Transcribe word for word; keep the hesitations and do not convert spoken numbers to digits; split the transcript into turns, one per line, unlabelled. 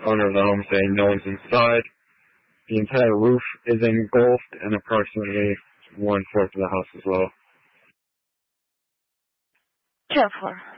owner of the home saying no one's inside. The entire roof is engulfed and approximately one-fourth of the house as well.
ten four.